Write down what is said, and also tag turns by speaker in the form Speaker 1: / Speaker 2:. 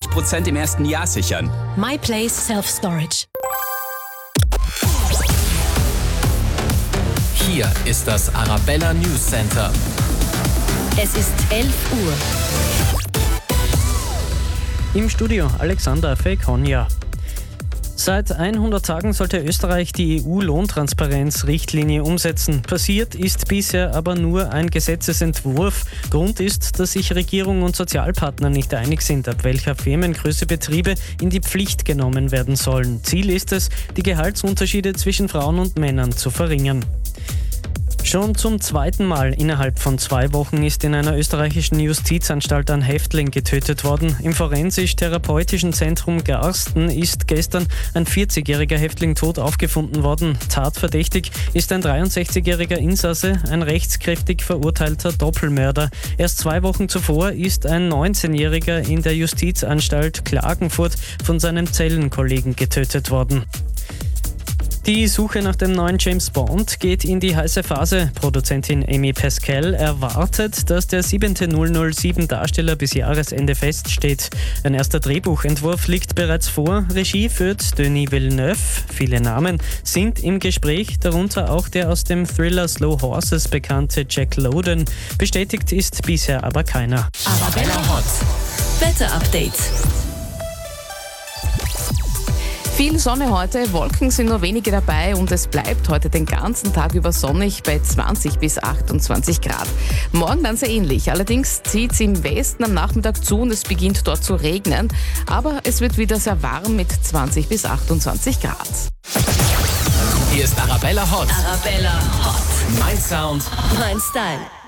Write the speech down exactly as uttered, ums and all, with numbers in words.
Speaker 1: Prozent im ersten Jahr sichern.
Speaker 2: MyPlace Self-Storage.
Speaker 3: Hier ist das Arabella News Center.
Speaker 2: Es ist elf Uhr.
Speaker 4: Im Studio Alexander Fekonja. Seit hundert Tagen sollte Österreich die E U-Lohntransparenz-Richtlinie umsetzen. Passiert ist bisher aber nur ein Gesetzesentwurf. Grund ist, dass sich Regierung und Sozialpartner nicht einig sind, ab welcher Firmengröße Betriebe in die Pflicht genommen werden sollen. Ziel ist es, die Gehaltsunterschiede zwischen Frauen und Männern zu verringern. Schon zum zweiten Mal innerhalb von zwei Wochen ist in einer österreichischen Justizanstalt ein Häftling getötet worden. Im forensisch-therapeutischen Zentrum Garsten ist gestern ein vierzigjähriger Häftling tot aufgefunden worden. Tatverdächtig ist ein dreiundsechzigjähriger Insasse, ein rechtskräftig verurteilter Doppelmörder. Erst zwei Wochen zuvor ist ein neunzehnjähriger in der Justizanstalt Klagenfurt von seinem Zellenkollegen getötet worden. Die Suche nach dem neuen James Bond geht in die heiße Phase. Produzentin Amy Pascal erwartet, dass der siebente null null sieben Darsteller bis Jahresende feststeht. Ein erster Drehbuchentwurf liegt bereits vor. Regie führt Denis Villeneuve. Viele Namen sind im Gespräch, darunter auch der aus dem Thriller Slow Horses bekannte Jack Lowden. Bestätigt ist bisher aber keiner.
Speaker 2: Arabella Hot. Wetter-Update.
Speaker 5: Viel Sonne heute, Wolken sind nur wenige dabei und es bleibt heute den ganzen Tag über sonnig bei zwanzig bis achtundzwanzig Grad. Morgen dann sehr ähnlich, allerdings zieht es im Westen am Nachmittag zu und es beginnt dort zu regnen, aber es wird wieder sehr warm mit zwanzig bis achtundzwanzig Grad.
Speaker 3: Hier ist Arabella Hot.
Speaker 2: Arabella Hot.
Speaker 3: Mein Sound.
Speaker 2: Mein Style.